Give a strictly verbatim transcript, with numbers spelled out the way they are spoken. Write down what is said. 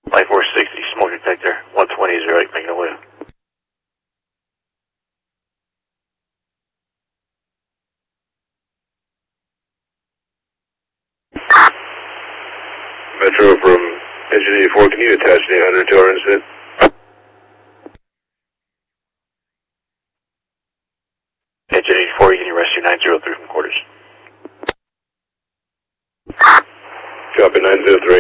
Flight four sixty, smoke detector, one twenty, zero eight, making away. Metro from Engine eighty-four, can you attach an eight hundred to our incident? Engine eighty-four, you can rescue nine zero three from quarters. Copy nine zero three.